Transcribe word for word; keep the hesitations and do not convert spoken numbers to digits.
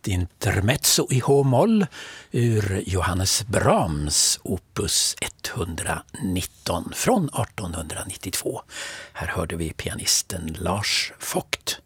ett intermezzo i H-moll ur Johannes Brahms opus etthundranitton från artonhundranittiotvå. Här hörde vi pianisten Lars Vogt.